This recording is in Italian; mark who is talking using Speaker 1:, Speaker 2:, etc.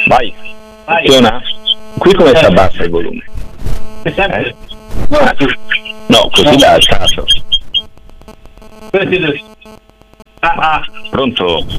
Speaker 1: Vai. Funziona? Qui come si abbassa il volume? No, così da caso. Pronto?